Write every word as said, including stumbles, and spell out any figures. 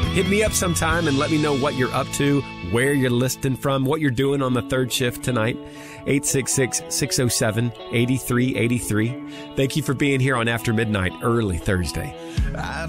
Hit me up sometime and let me know what you're up to, where you're listening from, what you're doing on the third shift tonight. eight six six, six oh seven, eight three eight three. Thank you for being here on After Midnight, early Thursday. I